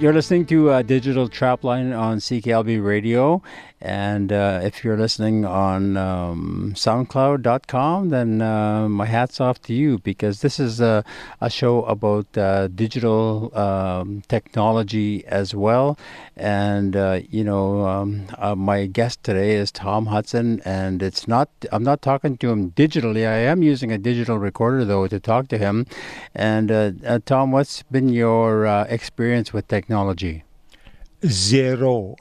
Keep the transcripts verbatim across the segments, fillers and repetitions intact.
You're listening to uh, Digital Trapline on C K L B Radio. And uh, if you're listening on um, SoundCloud dot com, then uh, my hat's off to you, because this is a, a show about uh, digital um, technology as well. And, uh, you know, um, uh, my guest today is Tom Hudson, and it's not, I'm not talking to him digitally. I am using a digital recorder, though, to talk to him. And, uh, uh, Tom, what's been your uh, experience with technology? Zero.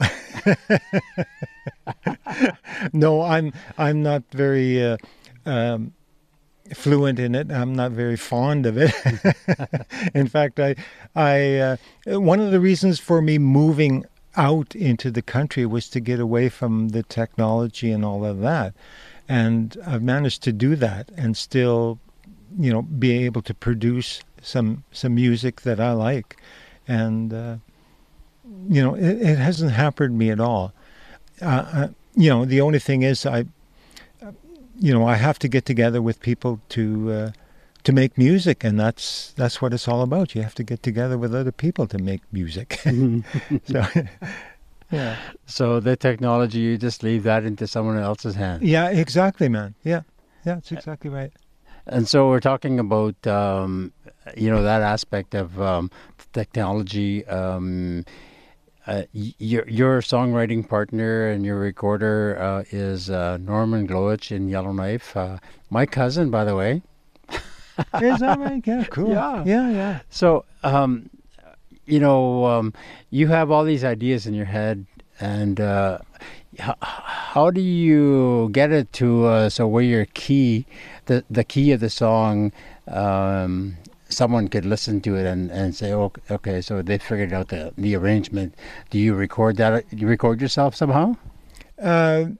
No, I'm I'm not very uh, um, fluent in it. I'm not very fond of it. In fact, I I uh, one of the reasons for me moving out into the country was to get away from the technology and all of that, and I've managed to do that and still, you know, be able to produce some some music that I like, and. Uh, You know, it, it hasn't hampered me at all. Uh, uh, you know, the only thing is, I, uh, you know, I have to get together with people to uh, to make music, and that's that's what it's all about. You have to get together with other people to make music. So, yeah. So the technology, you just leave that into someone else's hands. Yeah, exactly, man. Yeah, yeah, that's exactly right. And so we're talking about, um, you know, that aspect of um, technology. Um, Uh, your your songwriting partner and your recorder uh, is uh, Norman Glowich in Yellowknife. Uh, my cousin, by the way. Is that right? Yeah, cool. Yeah, yeah, yeah. So, um, you know, um, you have all these ideas in your head, and uh, how, how do you get it to uh, so where your key, the the key of the song. Um, someone could listen to it and, and say, oh, okay, so they figured out the, the arrangement. Do you record that? Do you record yourself somehow? Uh,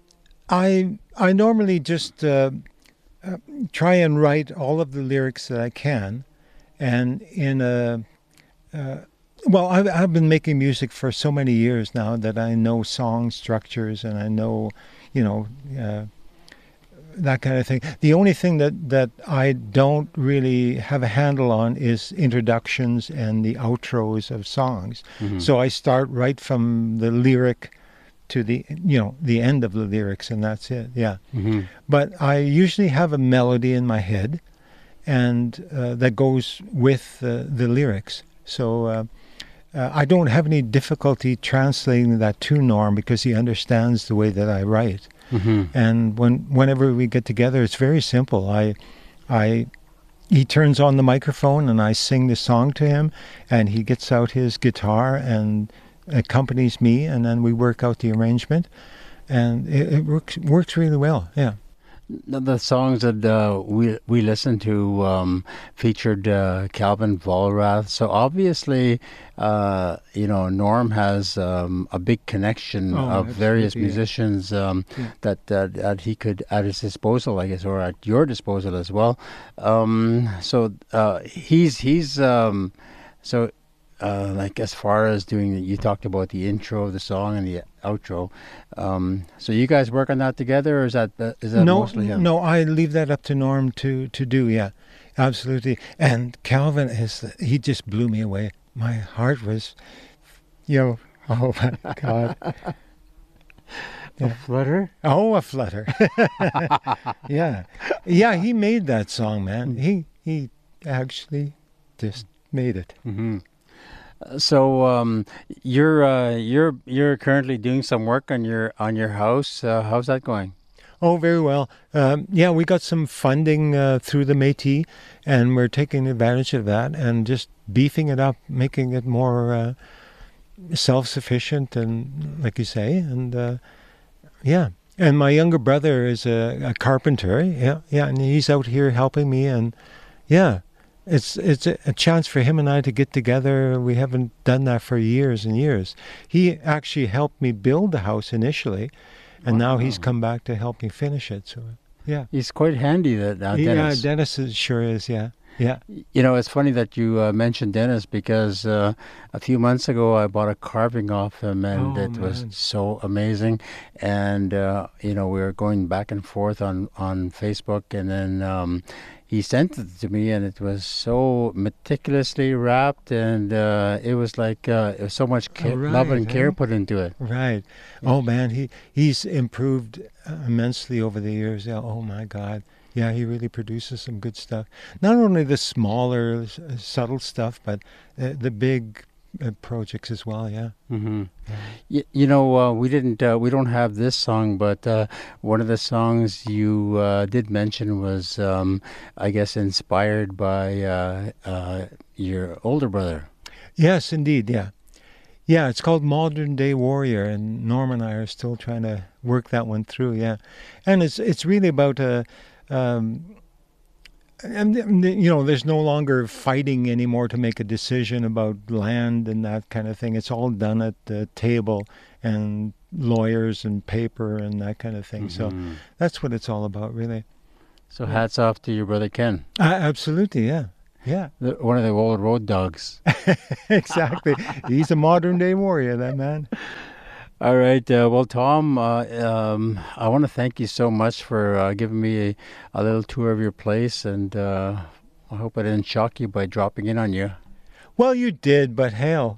I I normally just uh, uh, try and write all of the lyrics that I can, and in a uh, well, I've, I've been making music for so many years now that I know song structures and I know, you know. Uh, that kind of thing. The only thing that, that I don't really have a handle on is introductions and the outros of songs. Mm-hmm. So I start right from the lyric to the, you know, the end of the lyrics, and that's it. Yeah. Mm-hmm. But I usually have a melody in my head, and uh, that goes with uh, the lyrics. So uh, uh, I don't have any difficulty translating that to Norm, because he understands the way that I write. Mm-hmm. And when whenever we get together, it's very simple. I, I, he turns on the microphone and I sing the song to him, and he gets out his guitar and accompanies me, and then we work out the arrangement, and it, it works works really well. Yeah. The, the songs that uh, we we listened to um, featured uh, Calvin Vollrath. So obviously, uh, you know, Norm has um, a big connection oh, of various yeah. musicians um, yeah. that, uh, that he could at his disposal, I guess, or at your disposal as well. Um, so uh, he's he's um, so. Uh, like as far as doing, you talked about the intro of the song and the outro. Um, so you guys work on that together, or is that uh, is that no, mostly him? No, I leave that up to Norm to, to do. Yeah, absolutely. And Calvin is he just blew me away. My heart was, you know, oh my God. Yeah. A flutter? Oh, a flutter. Yeah, yeah. He made that song, man. He he actually just made it. Mm-hmm. So um, you're uh, you're you're currently doing some work on your on your house. Uh, how's that going? Oh, very well. Um, yeah, we got some funding uh, through the Métis, and we're taking advantage of that and just beefing it up, making it more uh, self-sufficient, and like you say, and uh, yeah. And my younger brother is a, a carpenter. Yeah, yeah, and he's out here helping me, and yeah. It's it's a, a chance for him and I to get together. We haven't done that for years and years. He actually helped me build the house initially, and wow. Now he's come back to help me finish it. So, yeah. He's quite handy, that uh, Dennis. Yeah, Dennis is, sure is, yeah. Yeah. You know, it's funny that you uh, mentioned Dennis, because uh, a few months ago I bought a carving off him, and oh, it man. was so amazing. And, uh, you know, we were going back and forth on, on Facebook, and then um, he sent it to me, and it was so meticulously wrapped, and uh, it was like uh, it was so much ca- Oh, love and right, care eh? put into it. Right. Oh man, he he's improved uh, immensely over the years. Yeah. Oh my God. Yeah, he really produces some good stuff. Not only the smaller, s- uh, subtle stuff, but uh, the big uh, projects as well. Yeah. hmm Yeah. Y- you know, uh, we didn't, uh, we don't have this song, but uh, one of the songs you uh, did mention was, um, I guess, inspired by uh, uh, your older brother. Yes, indeed. Yeah. Yeah. It's called Modern Day Warrior, and Norm and I are still trying to work that one through. Yeah, and it's it's really about a. Um, And, and, you know, there's no longer fighting anymore to make a decision about land and that kind of thing. It's all done at the table and lawyers and paper and that kind of thing. So hmm that's what it's all about, really. So Yeah. hats off to your brother Ken, Uh, absolutely, yeah. Yeah, the, one of the old road dogs. exactly. He's a modern day warrior, that man. All right. Uh, well, Tom, uh, um, I want to thank you so much for uh, giving me a, a little tour of your place, and uh, I hope I didn't shock you by dropping in on you. Well, you did, but hell.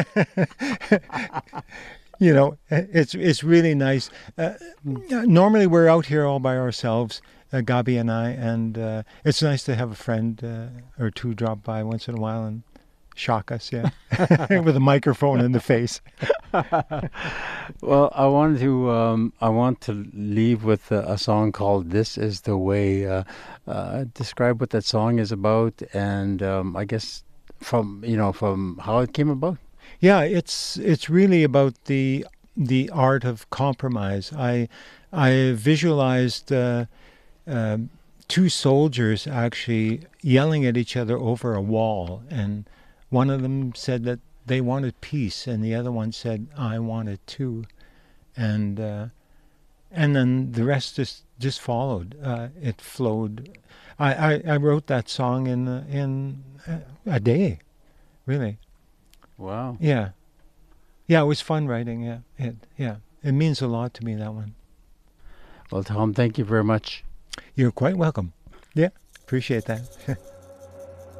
You know, it's it's really nice. Uh, normally, we're out here all by ourselves, uh, Gabi and I, and uh, it's nice to have a friend uh, or two drop by once in a while and shock us, yeah, with a microphone in the face. Well, I wanted to um, I want to leave with a, a song called "This Is the Way." Uh, uh, describe what that song is about, and um, I guess from you know from how it came about. Yeah, it's it's really about the the art of compromise. I I visualized uh, uh, two soldiers actually yelling at each other over a wall, and one of them said that they wanted peace, and the other one said, "I want it too," and uh, and then the rest just just followed. Uh, it flowed. I, I, I wrote that song in uh, in uh, a day, really. Wow. Yeah. Yeah, it was fun writing. Yeah, it yeah, it means a lot to me, that one. Well, Tom, thank you very much. You're quite welcome. Yeah, appreciate that.